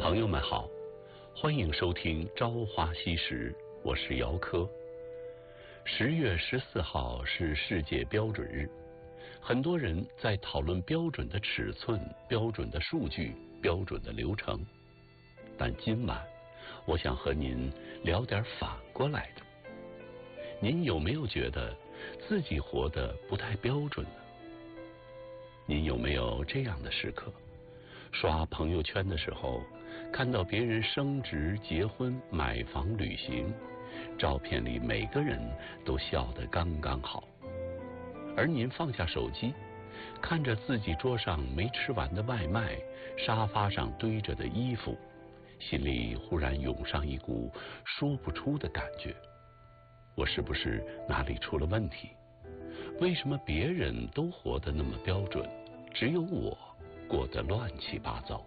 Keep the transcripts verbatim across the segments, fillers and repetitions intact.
朋友们好，欢迎收听《朝花夕拾》，我是姚科。十月十四号是世界标准日，很多人在讨论标准的尺寸、标准的数据、标准的流程。但今晚，我想和您聊点反过来的。您有没有觉得自己活得不太标准呢？您有没有这样的时刻？刷朋友圈的时候，看到别人升职、结婚、买房、旅行，照片里每个人都笑得刚刚好，而您放下手机，看着自己桌上没吃完的外卖，沙发上堆着的衣服，心里忽然涌上一股说不出的感觉。我是不是哪里出了问题？为什么别人都活得那么标准，只有我过得乱七八糟？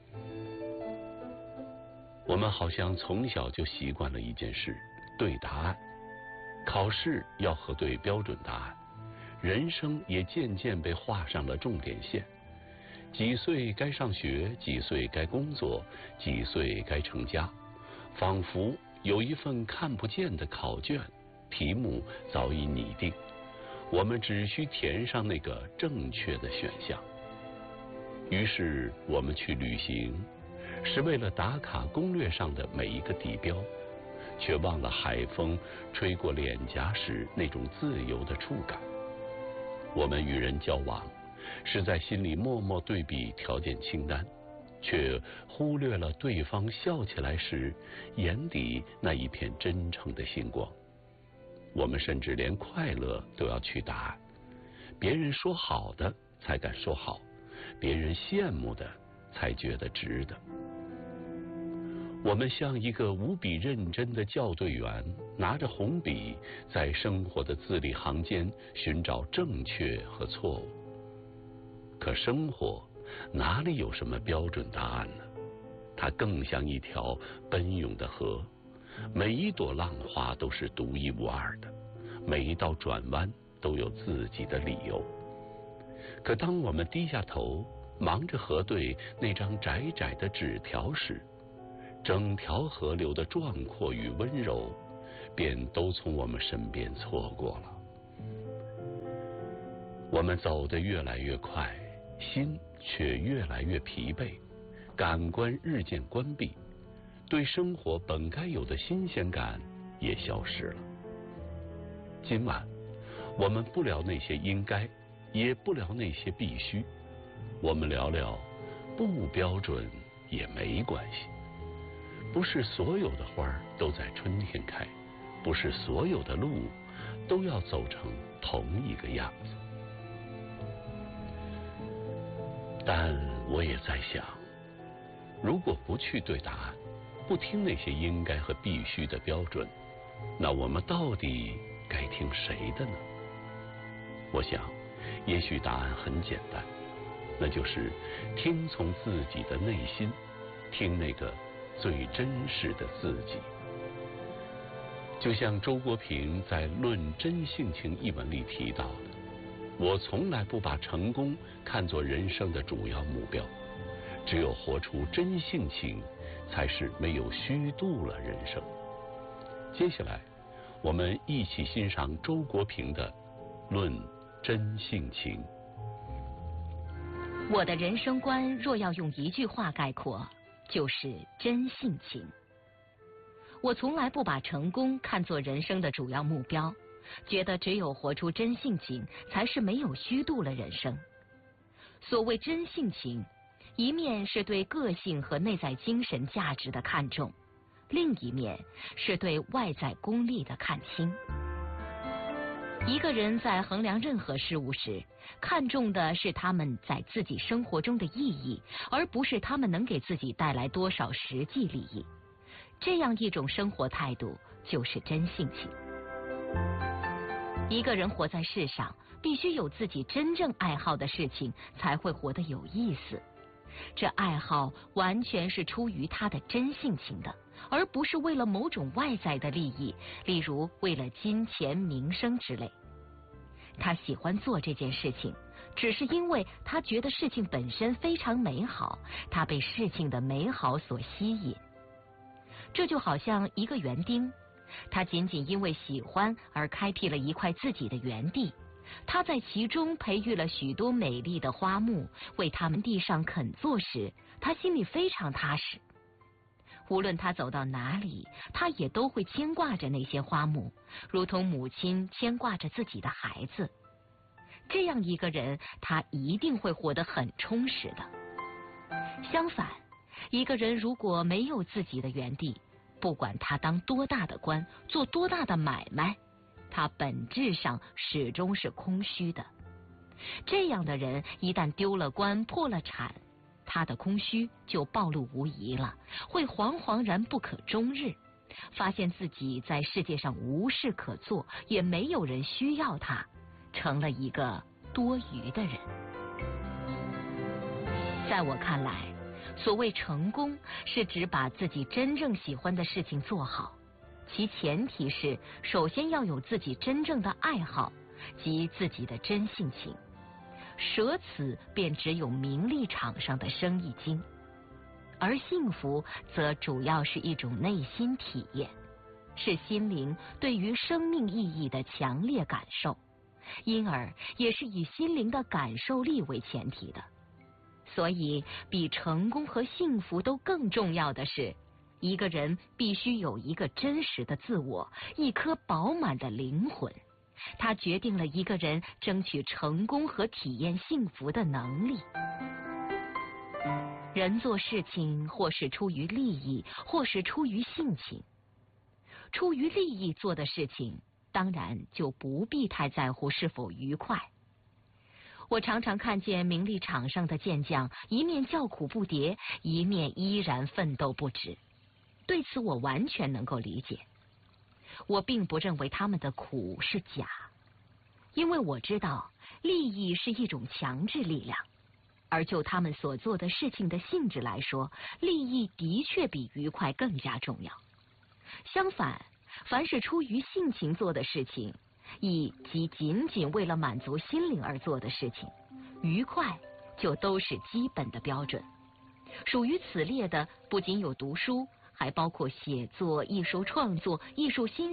我们好像从小就习惯了一件事，对答案。考试要核对标准答案，人生也渐渐被画上了重点线。几岁该上学，几岁该工作，几岁该成家，仿佛有一份看不见的考卷，题目早已拟定，我们只需填上那个正确的选项。于是我们去旅行，是为了打卡攻略上的每一个地标，却忘了海风吹过脸颊时那种自由的触感。我们与人交往，是在心里默默对比条件清单，却忽略了对方笑起来时眼底那一片真诚的星光。我们甚至连快乐都要去答案，别人说好的才敢说好，别人羡慕的才觉得值得。我们像一个无比认真的校对员，拿着红笔在生活的字里行间寻找正确和错误。可生活哪里有什么标准答案呢？它更像一条奔涌的河，每一朵浪花都是独一无二的，每一道转弯都有自己的理由。可当我们低下头，忙着核对那张窄窄的纸条时，整条河流的壮阔与温柔便都从我们身边错过了。我们走得越来越快，心却越来越疲惫，感官日渐关闭，对生活本该有的新鲜感也消失了。今晚我们不聊那些应该，也不聊那些必须，我们聊聊不标准也没关系。不是所有的花都在春天开，不是所有的路都要走成同一个样子。但我也在想，如果不去对答案，不听那些应该和必须的标准，那我们到底该听谁的呢？我想也许答案很简单，那就是听从自己的内心，听那个最真实的自己。就像周国平在《论真性情》一文里提到的，我从来不把成功看作人生的主要目标，只有活出真性情，才是没有虚度了人生。接下来我们一起欣赏周国平的《论真性情》。 我的人生观若要用一句话概括，就是真性情。我从来不把成功看作人生的主要目标，觉得只有活出真性情，才是没有虚度了人生。所谓真性情，一面是对个性和内在精神价值的看重，另一面是对外在功利的看轻。一个人在衡量任何事物时，看重的是他们在自己生活中的意义，而不是他们能给自己带来多少实际利益。这样一种生活态度就是真性情。一个人活在世上，必须有自己真正爱好的事情，才会活得有意思。这爱好完全是出于他的真性情的，而不是为了某种外在的利益，例如为了金钱、名声之类。他喜欢做这件事情， 只是因为他觉得事情本身非常美好，他被事情的美好所吸引。这就好像一个园丁，他仅仅因为喜欢而开辟了一块自己的园地，他在其中培育了许多美丽的花木，为他们地上垦作时，他心里非常踏实。无论他走到哪里，他也都会牵挂着那些花木，如同母亲牵挂着自己的孩子。这样一个人，他一定会活得很充实的。相反，一个人如果没有自己的园地，不管他当多大的官，做多大的买卖，他本质上始终是空虚的。这样的人一旦丢了官，破了产，他的空虚就暴露无遗了，会惶惶然不可终日，发现自己在世界上无事可做，也没有人需要他，成了一个多余的人。在我看来，所谓成功，是指把自己真正喜欢的事情做好，其前提是首先要有自己真正的爱好及自己的真性情，舍此便只有名利场上的生意经。而幸福则主要是一种内心体验，是心灵对于生命意义的强烈感受，因而也是以心灵的感受力为前提的。所以比成功和幸福都更重要的是，一个人必须有一个真实的自我，一颗饱满的灵魂，它决定了一个人争取成功和体验幸福的能力。人做事情或是出于利益，或是出于性情。出于利益做的事情，当然就不必太在乎是否愉快。我常常看见名利场上的健将，一面叫苦不迭，一面依然奋斗不止。对此我完全能够理解。我并不认为他们的苦是假，因为我知道利益是一种强制力量，而就他们所做的事情的性质来说，利益的确比愉快更加重要。相反，凡是出于性情做的事情，亦即仅仅为了满足心灵而做的事情，愉快就都是基本的标准。属于此列的不仅有读书，还包括写作、艺术创作、艺术欣